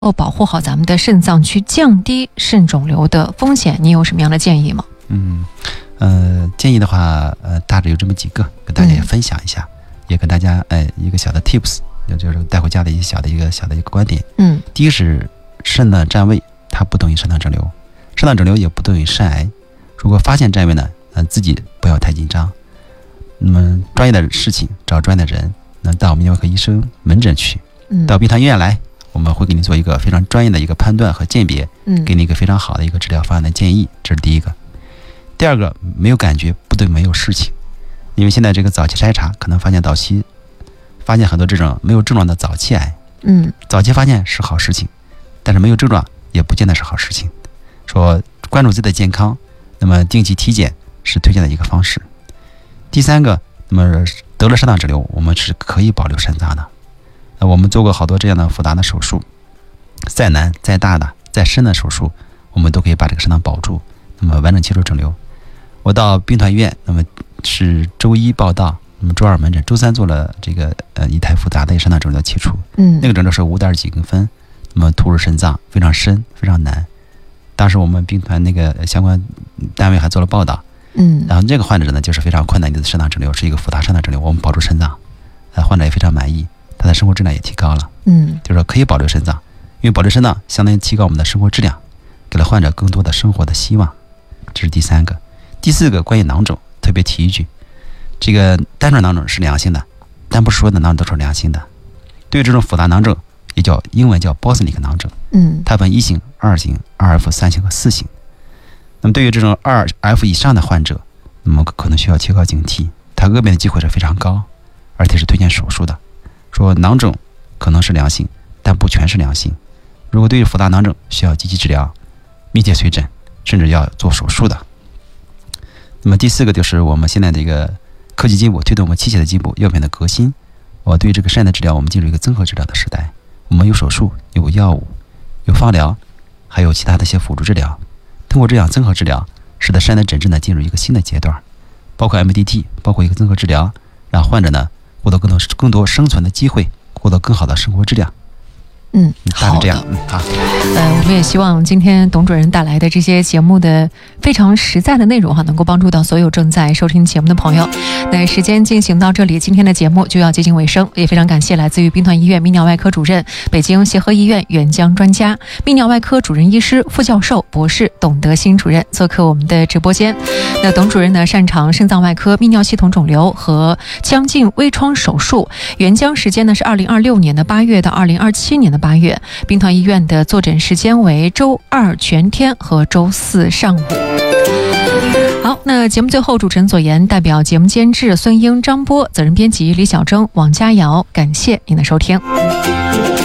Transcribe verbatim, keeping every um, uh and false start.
保护好咱们的肾脏，去降低肾肿瘤的风险，你有什么样的建议吗？ 嗯，呃，建议的话，呃，大致有这么几个，跟大家也分享一下，嗯、也跟大家哎一个小的 tips， 就是带回家的一个小的一个小的一个观点。嗯，第一是肾的占位，它不等于肾脏肿瘤，肾脏肿瘤也不等于肾癌。如果发现占位呢，呃，自己不要太紧张。那么专业的事情找专业的人，那到泌尿科医生门诊去，嗯、到兵团医院来。我们会给你做一个非常专业的一个判断和鉴别，嗯，给你一个非常好的一个治疗方案的建议，这是第一个。第二个，没有感觉不对没有事情，因为现在这个早期筛查可能发现早期发现很多这种没有症状的早期癌，嗯，早期发现是好事情，但是没有症状也不见得是好事情。说关注自己的健康，那么定期体检是推荐的一个方式。第三个，那么得了肾脏肿瘤，我们是可以保留肾脏的。我们做过好多这样的复杂的手术，再难再大的再深的手术，我们都可以把这个肾脏保住，那么完整切除肿瘤。我到兵团医院，那么是周一报到，那么周二门诊，周三做了这个呃一台复杂的肾脏肿瘤切除，嗯，那个肿瘤是五点几公分，那么突入肾脏非常深非常难。当时我们兵团那个相关单位还做了报道，嗯，然后这个患者呢就是非常困难的肾脏肿瘤，是一个复杂肾脏肿瘤，我们保住肾脏，呃，患者也非常满意。他的生活质量也提高了，嗯，就是说可以保留肾脏，因为保留肾脏相当于提高我们的生活质量，给了患者更多的生活的希望。这是第三个。第四个，关于囊肿，特别提一句，这个单纯囊肿是良性的，但不是所有的囊肿都是良性的。对于这种复杂囊肿，也叫英文叫 Bosniak 囊肿，嗯，它分一型、二型、二 F、三型和四型。那么对于这种二 F 以上的患者，那么可能需要提高警惕，它恶变的机会是非常高，而且是推荐手术的。说囊肿可能是良性，但不全是良性。如果对于复杂囊肿需要积极治疗，密切随诊，甚至要做手术的。那么第四个就是我们现在这个科技进步推动我们器械的进步，药品的革新。我对于这个肾的治疗，我们进入一个综合治疗的时代。我们有手术，有药物，有放疗，还有其他的一些辅助治疗。通过这样综合治疗，使得肾的诊治呢进入一个新的阶段，包括 M D T， 包括一个综合治疗，让患者呢获得更多更多生存的机会，获得更好的生活质量。 嗯，好的， 嗯，好。 呃，我们也希望今天董主任带来的这些节目的非常实在的内容哈，能够帮助到所有正在收听节目的朋友。那时间进行到这里，今天的节目就要接近尾声，也非常感谢来自于兵团医院泌尿外科主任、北京协和医院援疆专家、泌尿外科主任医师、副教授、博士董德兴主任做客我们的直播间。那董主任呢，擅长肾脏外科、泌尿系统肿瘤和腔镜微创手术。援疆时间呢是二零二六年的八月到二零二七年的八月，兵团医院的坐诊时间为周二全天和周四上午。好，那节目最后，主持人左岩代表节目监制孙英、张波，责任编辑李小征、王佳瑶，感谢您的收听。